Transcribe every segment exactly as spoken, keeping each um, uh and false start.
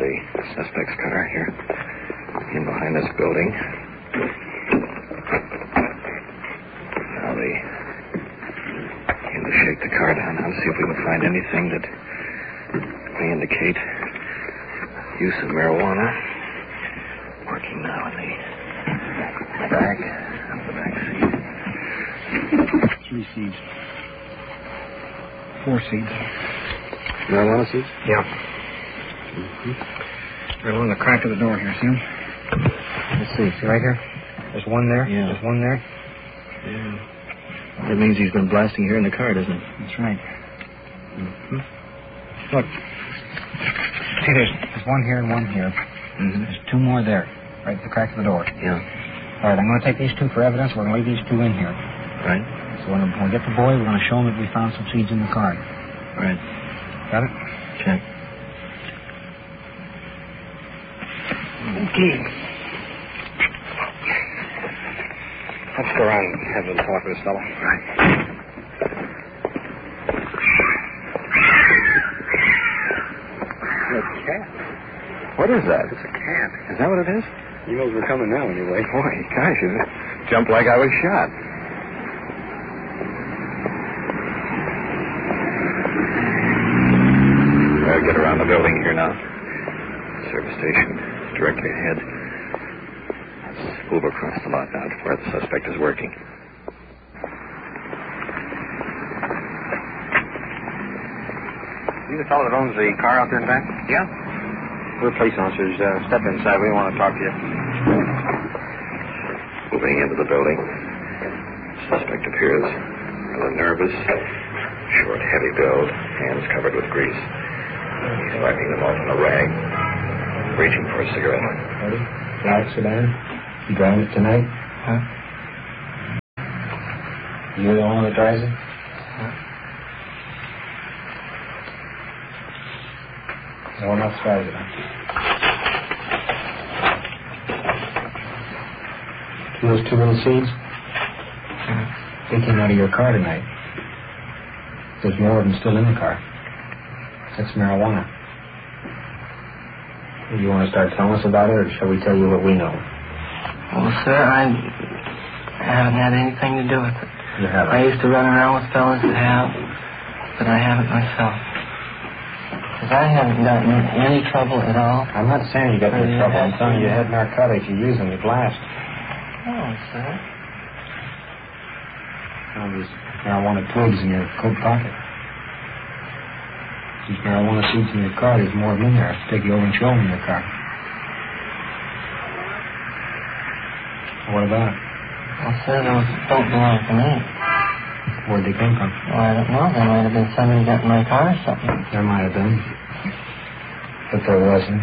the suspect's car here. In behind this building. Now they came to shake the car down and see if we can find anything that may indicate use of marijuana. Working now in the back of the back seat. Three seats. Four seats. Marijuana seats? Yeah. Mm-hmm. Right along the crack of the door here, see him? Let's see. See right here? There's one there. Yeah. There's one there. Yeah. That means he's been blasting here in the car, doesn't it? That's right. Mm-hmm. Look. See, there's, there's one here and one here. Mm-hmm. There's two more there, right at the crack of the door. Yeah. All right, I'm going to take these two for evidence. We're going to leave these two in here. Right. So when we get the boy, we're going to show him that we found some seeds in the car. Right. Got it? Check. Okay. Let's go around and have a little talk with this fellow. Right. A cat. What is that? It's a cat. Is that what it is? He knows we're coming now, anyway. Boy, gosh, it jumped like I was shot. I'll get around the building here now. Service station is directly ahead. Let's move across the lot now to where the suspect is working. You the fellow that owns the car out there in the back? Yeah. We're police officers. Uh, step inside. We want to talk to you. Moving into the building. Suspect appears rather nervous. Short, heavy build. Hands covered with grease. He's wiping them off on a rag. Reaching for a cigarette. Ready? Black sedan. You driving it tonight? Huh? You're the one that drives it? Huh? No one else drives it, huh? See those two little seeds? Huh? They came out of your car tonight. There's more of them still in the car. That's marijuana. You want to start telling us about it, or shall we tell you what we know? Well, sir, I haven't had anything to do with it. You haven't? I used to run around with fellas that have, but I haven't myself. Because I haven't gotten in any trouble at all. I'm not saying you got into trouble. I'm telling you, you had narcotics. You use them. You blast. Oh, sir. Well, there's marijuana twigs in your coat pocket. These marijuana seeds in your car, there's more of them in there. I'll take you over and show them in your car. What about it? Well, sir, those don't belong to me. Where'd they come from? Well, I don't know. There might have been somebody got in my car or something. There might have been. But there wasn't.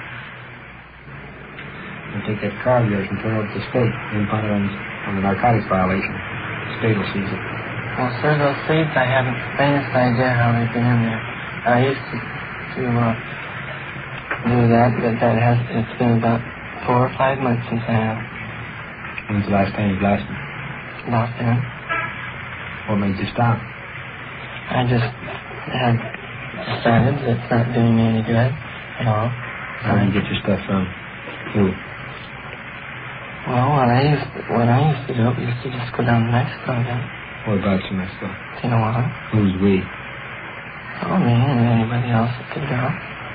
You take that car of yours and turn it over to the state. And put it on, on the narcotics violation. The state will seize it. Well, sir, those seeds, I haven't the faintest idea how they've been in there. I used to, to uh, do that, but that has, it's been about four or five months since I have. When's the last time you blasted? Lost in it. What made you stop? I just had decided that it's not doing me any good at all. Where do you get your stuff from? Who? Well, what I used to, what I used to do, I used to just go down to Mexico again. What about you, Mexico? Tijuana. Who's we? Oh, me and anybody else that could go.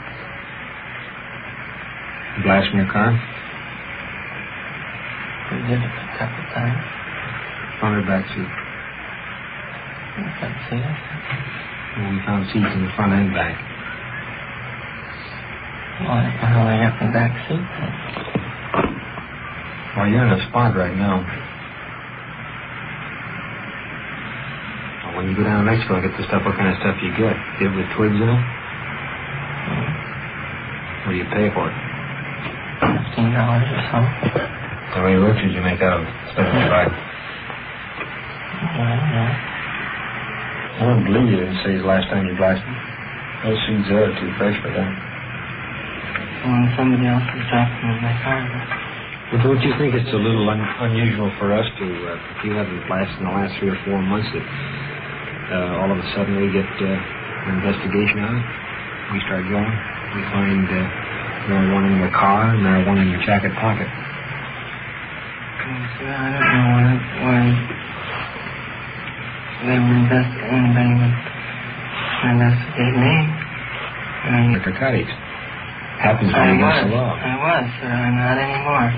You blast from your car? We did it a couple of times. Front or back seat? I can't see it. Well, we found seats in the front and back. Well, I don't know how I got in the back seat. Well, you're in a spot right now. Well, when you go down to Mexico and get the stuff, what kind of stuff you get? Get it with twigs in it? Hmm. What do you pay for it? Fifteen dollars or so. How many roaches you make out of stuff in the bag? Well, I don't know. I don't believe you didn't say the last time you blasted. Those seeds there are too fresh for that. Well, somebody else was driving in my car. But don't you think it's a little un- unusual for us to, uh, if you haven't blasted in the last three or four months, that uh, all of a sudden we get uh, an investigation on it? We start going. We find uh, marijuana in your car and marijuana in your jacket pocket? Sir, I don't know why, why they would invest, anybody would investigate me. I mean, Like narcotics. Happens I when was, against the law. I was, sir. I'm not anymore.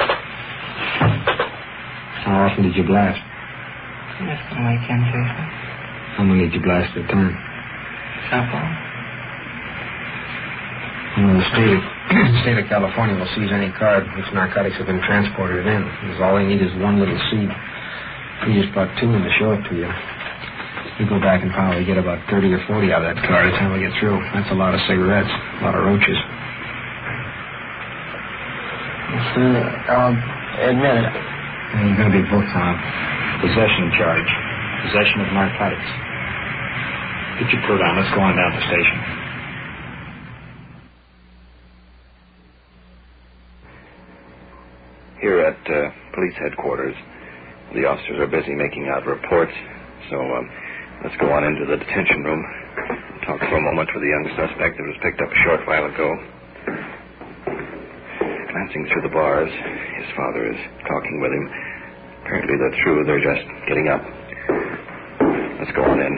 How often did you blast? Just on weekend, too, sir. How many did you blast at a time? Couple. You know, the state of, the state of California will seize any car which narcotics have been transported in. Because all they need is one little seed. We just brought two in to show it to you. You go back and probably get about thirty or forty out of that car by the time we get through. That's a lot of cigarettes, a lot of roaches. Sir, I'll admit it. And you're going to be booked on possession charge. Possession of narcotics. Get your coat on. Let's go on down to the station. Here at uh, police headquarters, the officers are busy making out reports, so um, let's go on into the detention room. Talk for a moment with the young suspect that was picked up a short while ago. Glancing through the bars, his father is talking with him. Apparently they're through. They're just getting up. Let's go on in.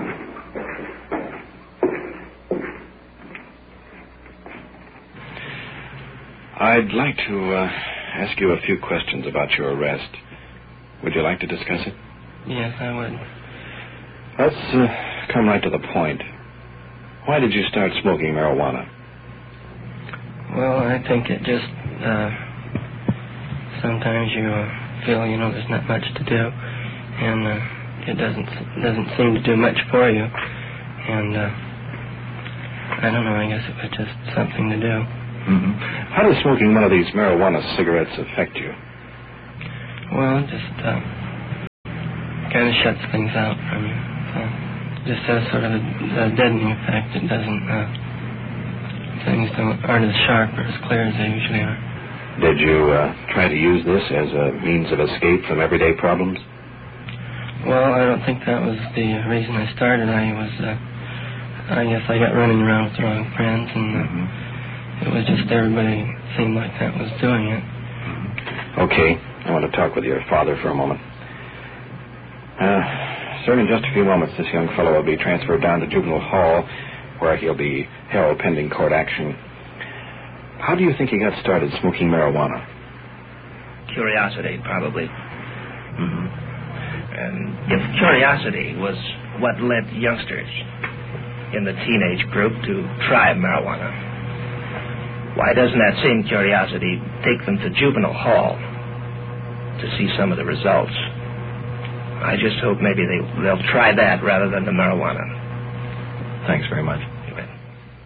I'd like to uh, ask you a few questions about your arrest. Would you like to discuss it? Yes, I would. Let's uh, come right to the point. Why did you start smoking marijuana? Well, I think it just, uh, sometimes you uh, feel, you know, there's not much to do, and uh, it doesn't doesn't seem to do much for you, and uh, I don't know, I guess it was just something to do. Mm-hmm. How does smoking one of these marijuana cigarettes affect you? Well, it just uh, kind of shuts things out from you. So just has sort of a, a deadening effect. It doesn't, uh, things don't, aren't as sharp or as clear as they usually are. Did you uh, try to use this as a means of escape from everyday problems? Well, I don't think that was the reason I started. I was, uh, I guess I got running around with the wrong friends, and uh, mm-hmm. it was just everybody seemed like that was doing it. Okay. I want to talk with your father for a moment. Uh, sir, in just a few moments, this young fellow will be transferred down to juvenile hall, where he'll be held pending court action. How do you think he got started smoking marijuana? Curiosity, probably. Mm-hmm. And if curiosity was what led youngsters in the teenage group to try marijuana, why doesn't that same curiosity take them to juvenile hall to see some of the results? I just hope maybe they, they'll try that rather than the marijuana. Thanks very much. You bet.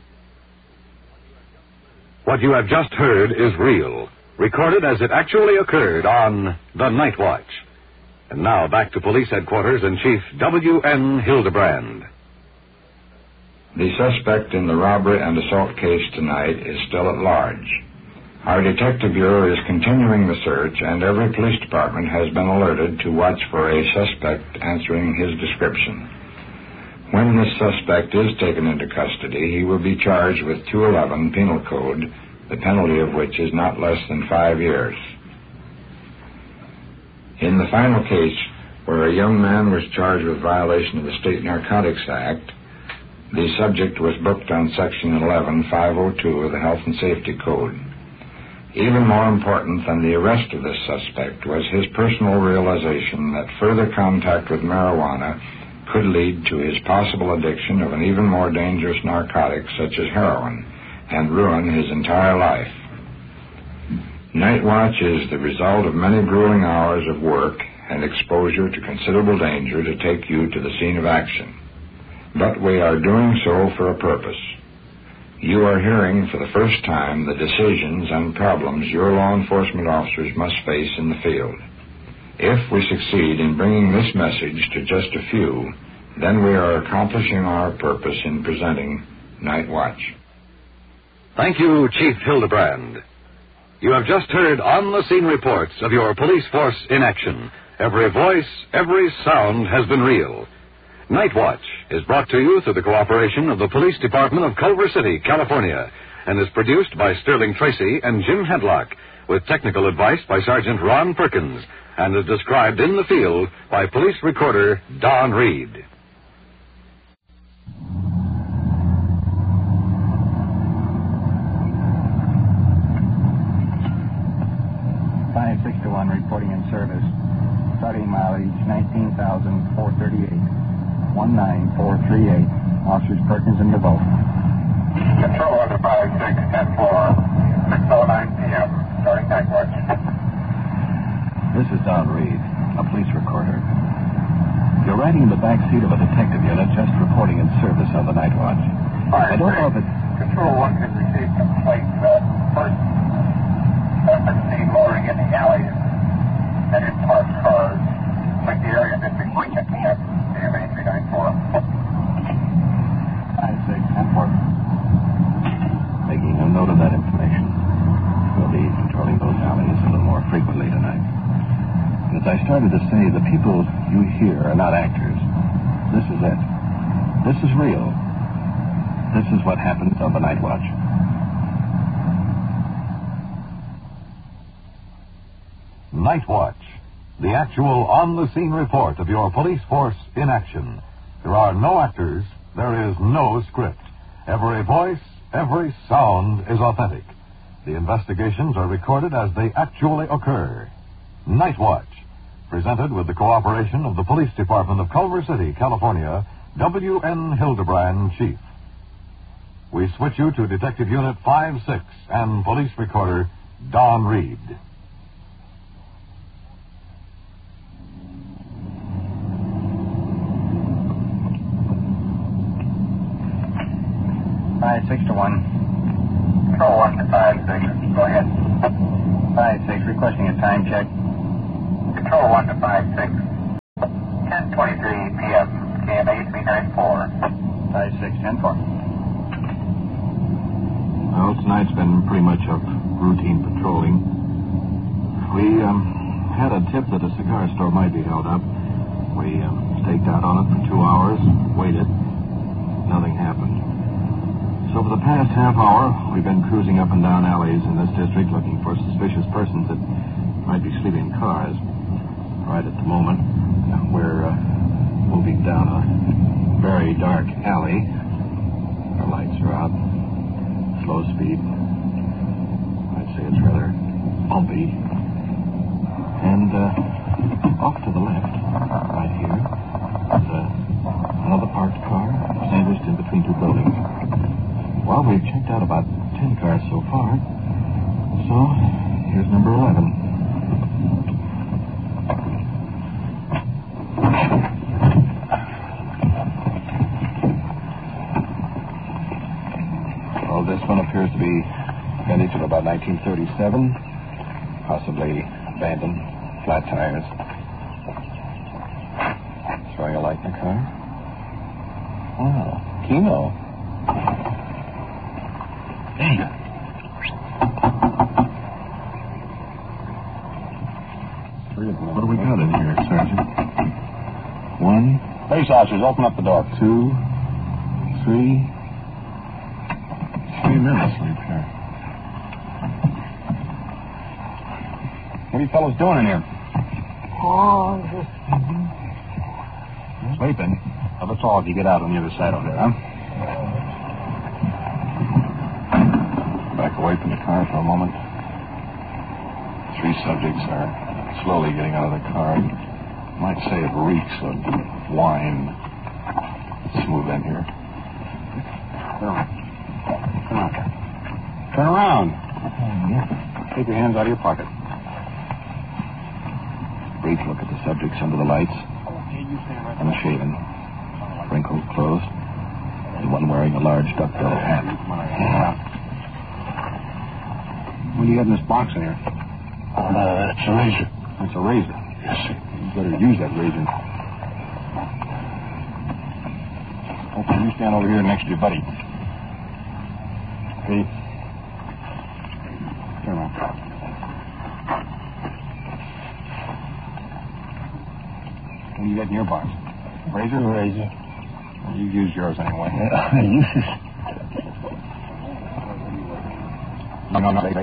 What you have just heard is real, recorded as it actually occurred on The Night Watch. And now back to police headquarters and Chief W N Hildebrand. The suspect in the robbery and assault case tonight is still at large. Our Detective Bureau is continuing the search, and every police department has been alerted to watch for a suspect answering his description. When this suspect is taken into custody, he will be charged with two eleven Penal Code, the penalty of which is not less than five years. In the final case, where a young man was charged with violation of the State Narcotics Act, the subject was booked on Section eleven five oh two of the Health and Safety Code. Even more important than the arrest of this suspect was his personal realization that further contact with marijuana could lead to his possible addiction of an even more dangerous narcotic such as heroin and ruin his entire life. Night watch is the result of many grueling hours of work and exposure to considerable danger to take you to the scene of action. But we are doing so for a purpose. You are hearing for the first time the decisions and problems your law enforcement officers must face in the field. If we succeed in bringing this message to just a few, then we are accomplishing our purpose in presenting Night Watch. Thank you, Chief Hildebrand. You have just heard on-the-scene reports of your police force in action. Every voice, every sound has been real. Night Watch is brought to you through the cooperation of the Police Department of Culver City, California, and is produced by Sterling Tracy and Jim Hedlock, with technical advice by Sergeant Ron Perkins, and is described in the field by police recorder Don Reed. five six to one reporting in service. Starting mileage nineteen thousand four hundred thirty-eight. one nine four three eight. Officers Perkins and DeVoe. Control under five six ten four. six oh nine p.m. Starting night watch. This is Don Reed, a police recorder. You're riding in the back seat of a detective unit just reporting in service on the night watch. I don't know if it... Control one has received complaints that first been seen loitering in the alleys and in parked cars. Like the area district point at C M A three nine four. five six ten four. Making a note of that information. We'll be patrolling those alleys a little more frequently tonight. As I started to say, the people you hear are not actors. This is it. This is real. This is what happens on the night watch. Night Watch, the actual on-the-scene report of your police force in action. There are no actors. There is no script. Every voice, every sound is authentic. The investigations are recorded as they actually occur. Night Watch, presented with the cooperation of the Police Department of Culver City, California, W N Hildebrand, Chief. We switch you to Detective Unit five six and Police Recorder Don Reed. five six to one. Control one to five six. Go ahead. five six, requesting a time check. Control one to five six. ten twenty-three p.m. K M A three nine four. five six ten four. Well, tonight's been pretty much of routine patrolling. We um, had a tip that a cigar store might be held up. We um, staked out on it for two hours, waited. Nothing happened. So for the past half hour, we've been cruising up and down alleys in this district looking for suspicious persons that might be sleeping in cars. Right at the moment, we're uh, moving down a very dark alley. Our lights are out. Slow speed. I'd say it's rather bumpy. And uh, off to the left, right here, is uh, another parked car sandwiched in between two buildings. Well, we've checked out about ten cars so far. So, here's number eleven. Well, this one appears to be vintage of about nineteen thirty-seven. Possibly abandoned. Flat tires. Throwing a light in the car. Wow. Kino. Hey. What do we got in here, Sergeant? One. Police officers, open up the door. Two. Three. Three men asleep here. What are you fellows doing in here? Oh, just sleeping. Well, let's all of you get out on the other side over there, huh? Back away from the car for a moment. Three subjects are slowly getting out of the car. Might say it reeks of wine. Let's move in here. Come on. Come on. Turn around. Take your hands out of your pocket. Brief look at the subjects under the lights. Unshaven. Wrinkled clothes. And one wearing a large duckbill hat. What do you got in this box in here? Uh, that's a razor. That's a razor? Yes, sir. You better use that razor. Okay, you stand over here next to your buddy. Okay. Turn around. What do you got in your box? Razor? Razor. Well, you use yours anyway. Yeah, I use it. No, no, no. They, they,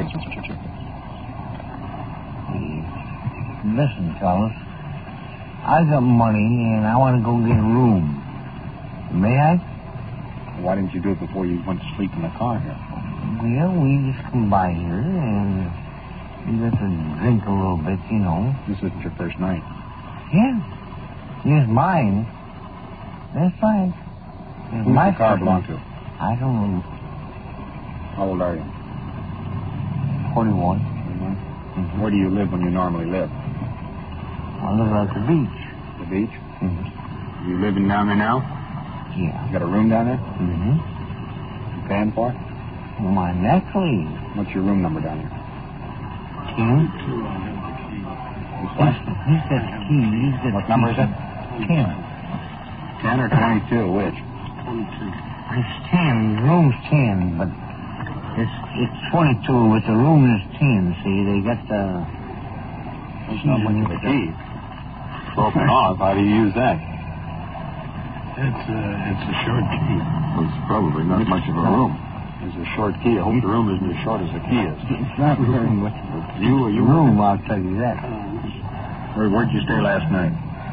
Listen, fellas. I got money and I want to go get a room. May I? why didn't you do it before you went to sleep in the car here? Well, we just come by here and we got to drink a little bit, you know. This isn't your first night. Yeah. It's mine. That's fine. It's Who's my the car fucking- belong to? I don't know. How old are you? forty-one. Mm-hmm. Where do you live when you normally live? I live at the beach. The beach? Mm-hmm. You living down there now? Yeah. You got a room down there? Mm-hmm. You paying for it? Well, my naturally. What's your room number down there? Tim? What? He's got the key. He's got What number is it? Tim. Ten or twenty-two? Which? It's ten. The room's ten, but it's it's twenty-two, but the room is ten. See, they got the key. When you The key. Broken off. How do you use that? It's a, it's a short key. Well, it's probably not much of a room. It's a short key. I hope the room isn't as short as the key is. It's not very much of a key. You, you room, I'll tell you that. Where, where'd you stay last night?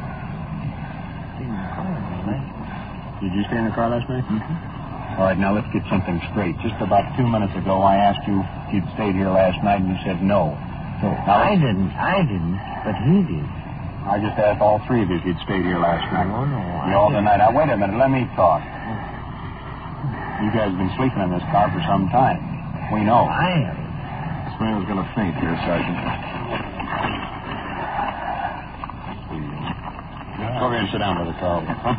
Did you stay in the car last night? Mm-hmm. All right, now let's get something straight. Just about two minutes ago, I asked you if you'd stayed here last night, and you said no. So I didn't. I didn't, but he did. I just asked all three of you if you'd stayed here last night. No, no, I You all didn't. denied. Now, wait a minute. Let me talk. You guys have been sleeping in this car for some time. We know. I am. This man was going to faint here, Sergeant. Go over here and sit down by the car. Huh?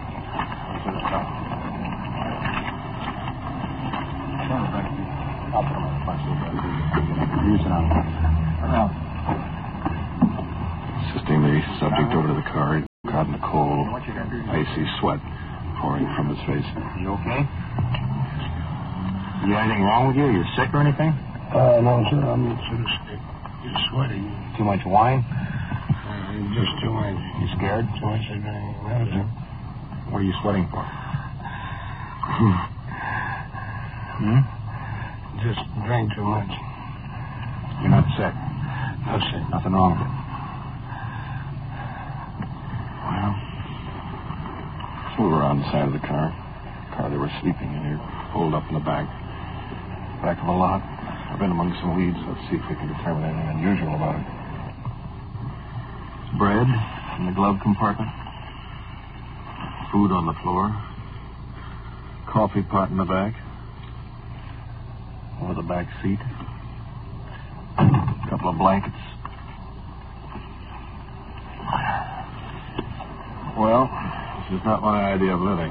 You sit down. Now. Assisting the subject over to the car, caught in the cold, icy sweat pouring from his face. You okay? You got anything wrong with you? You sick or anything? Uh, no, sir. I'm sort of sick. Just sweating. Too much wine? Uh, just too much. You scared? Too much of medicine. What are you sweating for? Hmm? Just drank too much. You're not sick. No, sir. Nothing wrong with it. Well, so we were on the side of the car. The car they were sleeping in here, pulled up in the back. Back of a lot. I've been among some weeds. Let's see if we can determine anything unusual about it. Bread in the glove compartment. Food on the floor. Coffee pot in the back. Over the back seat. A couple of blankets. Well, this is not my idea of living.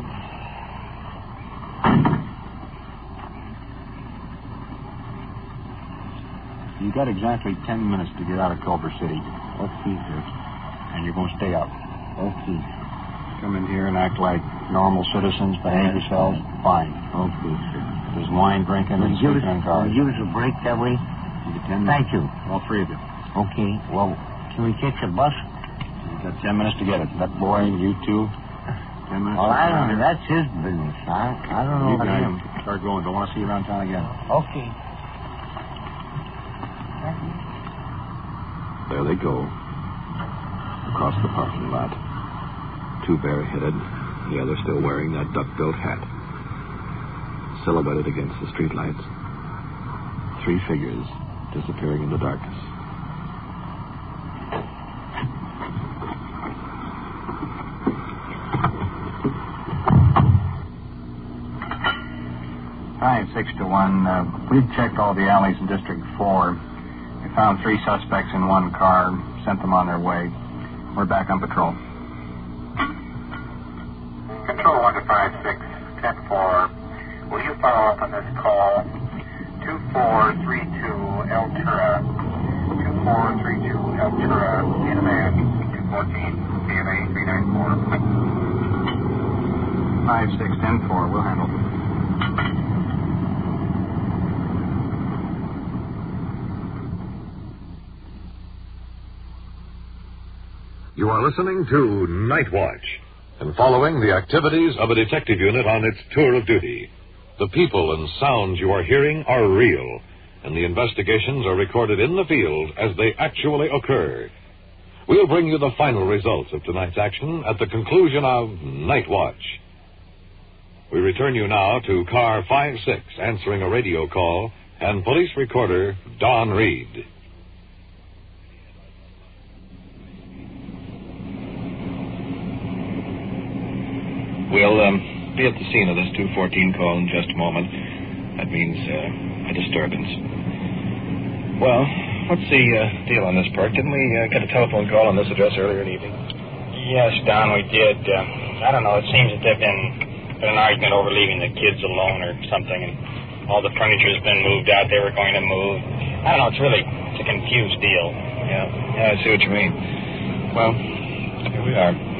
You got exactly ten minutes to get out of Culver City. Okay, sir. And you're going to stay out. Okay. Come in here and act like normal citizens. Behave yourselves. Fine. Okay, sir. There's wine drinking and Give us, sleeping in cars. give us a break that way? You get ten minutes. Thank you. All three of you. Okay. Well, can we catch a bus? You've got ten minutes to get it. That boy, you two. Ten minutes. Well, to I get don't know. out That's his business. I, I don't know here. You about got him. him. Start going. Don't want to see you around town again. Okay. There they go. Across the parking lot. Two bareheaded, the other still wearing that duck-billed hat. Silhouetted against the streetlights. Three figures disappearing in the darkness. Five, six to one. Uh, we've checked all the alleys in District Four. We found three suspects in one car. Sent them on their way. We're back on patrol. Control one to five six, ten four. Will you follow up on this call? two four three two Altura. two four three two Altura. In a man. two fourteen C M A three nine four. Five, six, ten, four. We'll handle it. You are listening to Night Watch and following the activities of a detective unit on its tour of duty. The people and sounds you are hearing are real, and the investigations are recorded in the field as they actually occur. We'll bring you the final results of tonight's action at the conclusion of Night Watch. We return you now to Car five six, answering a radio call, and police recorder Don Reed. We'll um, be at the scene of this two fourteen call in just a moment. That means uh, a disturbance. Well, what's the uh, deal on this, Perk? Didn't we uh, get a telephone call on this address earlier in the evening? Yes, Don, we did. Uh, I don't know. It seems that there's been, been an argument over leaving the kids alone or something, and all the furniture's been moved out. They were going to move. I don't know. It's really it's a confused deal. Yeah, yeah, I see what you mean. Well, here we are.